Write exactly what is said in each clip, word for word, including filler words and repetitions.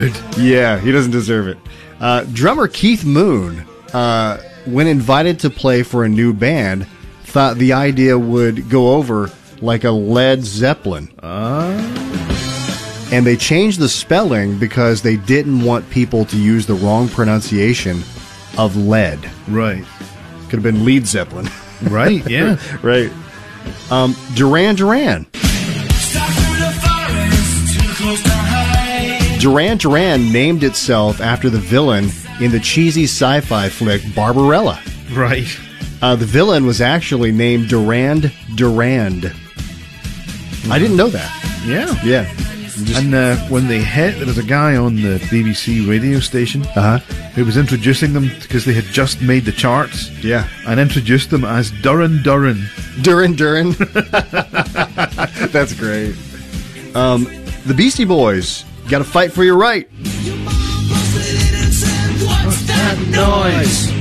Yeah, he doesn't deserve it. Uh, drummer Keith Moon, uh, when invited to play for a new band, thought the idea would go over like a Led Zeppelin. Uh. And they changed the spelling because they didn't want people to use the wrong pronunciation of lead. Right. Could have been Lead Zeppelin. Right, yeah. Right. Um, Duran Duran. Duran Duran named itself after the villain in the cheesy sci-fi flick Barbarella. Right. Uh, the villain was actually named Durand Durand. Mm-hmm. I didn't know that. Yeah. Yeah. Just, and uh, when they hit, there was a guy on the B B C radio station uh-huh. who was introducing them because they had just made the charts. Yeah. And introduced them as Duran Duran. Duran Duran. That's great. Um, the Beastie Boys, Gotta Fight for Your Right. What's that noise?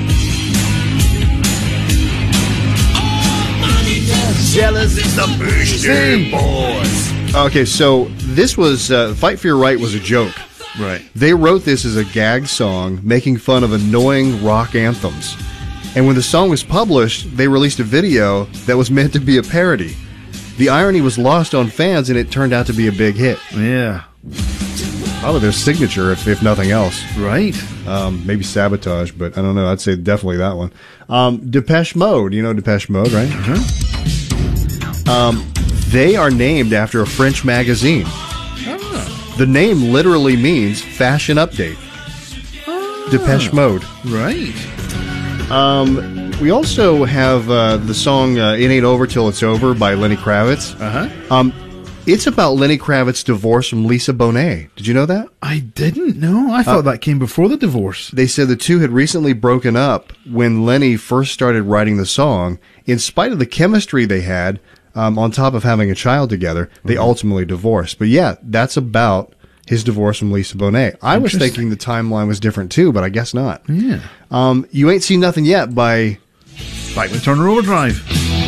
Jealous is the Beastie Boys. Okay, so this was uh, Fight for Your Right was a joke. Right. They wrote this as a gag song making fun of annoying rock anthems. And when the song was published, they released a video that was meant to be a parody. The irony was lost on fans, and it turned out to be a big hit. Yeah. Probably their signature, if, if nothing else. Right. Um, maybe Sabotage, but I don't know. I'd say definitely that one. Um, Depeche Mode. You know Depeche Mode, right? Uh-huh. Um, they are named after a French magazine. Oh. The name literally means fashion update. Oh. Depeche Mode. Right. Um, we also have uh, the song uh, It Ain't Over Till It's Over by Lenny Kravitz. Uh-huh. Um, it's about Lenny Kravitz's divorce from Lisa Bonet. Did you know that? I didn't know. I thought uh, that came before the divorce. They said the two had recently broken up when Lenny first started writing the song. In spite of the chemistry they had, um, on top of having a child together, they mm-hmm. ultimately divorced. But yeah, that's about his divorce from Lisa Bonet. I was thinking the timeline was different too, but I guess not. Yeah. Um, You Ain't Seen Nothing Yet by Bachman Turner Overdrive.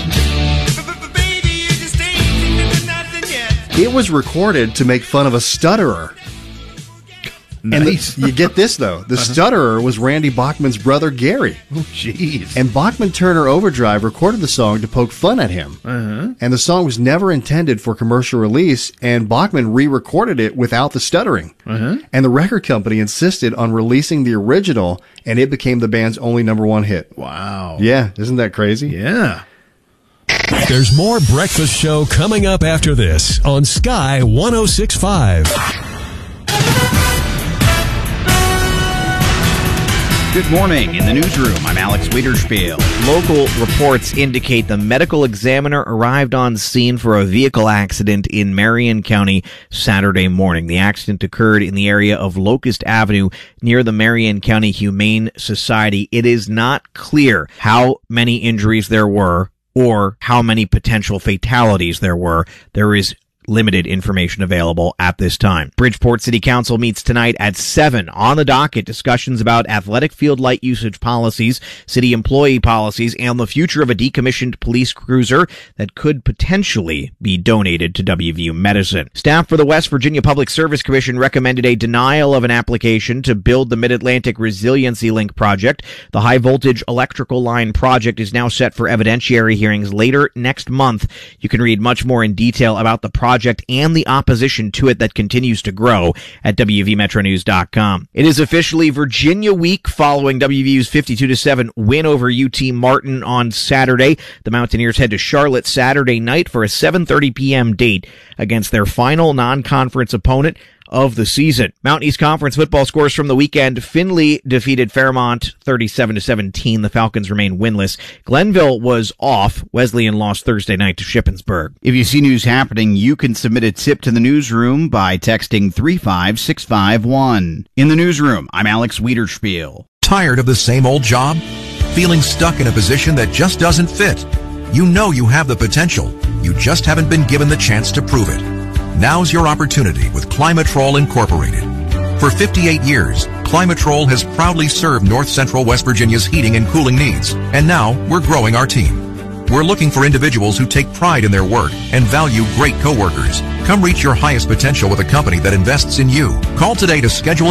It was recorded to make fun of a stutterer. Nice. And the, you get this, though. The uh-huh. stutterer was Randy Bachman's brother, Gary. Oh, jeez. And Bachman Turner Overdrive recorded the song to poke fun at him. Uh-huh. And the song was never intended for commercial release, and Bachman re-recorded it without the stuttering. Uh-huh. And the record company insisted on releasing the original, and it became the band's only number one hit. Wow. Yeah, isn't that crazy? Yeah. There's more Breakfast Show coming up after this on Sky one oh six point five. Good morning. In the newsroom, I'm Alex Wiederspiel. Local reports indicate the medical examiner arrived on scene for a vehicle accident in Marion County Saturday morning. The accident occurred in the area of Locust Avenue near the Marion County Humane Society. It is not clear how many injuries there were or how many potential fatalities there were. There is limited information available at this time. Bridgeport City Council meets tonight at seven. On the docket, discussions about athletic field light usage policies, city employee policies, and the future of a decommissioned police cruiser that could potentially be donated to W V U Medicine. Staff for the West Virginia Public Service Commission recommended a denial of an application to build the Mid-Atlantic Resiliency Link project. The high-voltage electrical line project is now set for evidentiary hearings later next month. You can read much more in detail about the project Project and the opposition to it that continues to grow at W V Metro News dot com. It is officially Virginia Week following W V U's fifty-two to seven win over U T Martin on Saturday. The Mountaineers head to Charlotte Saturday night for a seven thirty p.m. date against their final non-conference opponent of the season. Mountain East Conference football scores from the weekend. Findlay defeated Fairmont thirty-seven to seventeen. The Falcons remain winless. Glenville was off. Wesleyan lost Thursday night to Shippensburg. If you see news happening, you can submit a tip to the newsroom by texting three five six five one. In the newsroom, I'm Alex Wiederspiel. Tired of the same old job? Feeling stuck in a position that just doesn't fit? You know you have the potential. You just haven't been given the chance to prove it. Now's your opportunity with Climatrol Incorporated. For fifty-eight years, Climatrol has proudly served North Central West Virginia's heating and cooling needs, and now we're growing our team. We're looking for individuals who take pride in their work and value great coworkers. Come reach your highest potential with a company that invests in you. Call today to schedule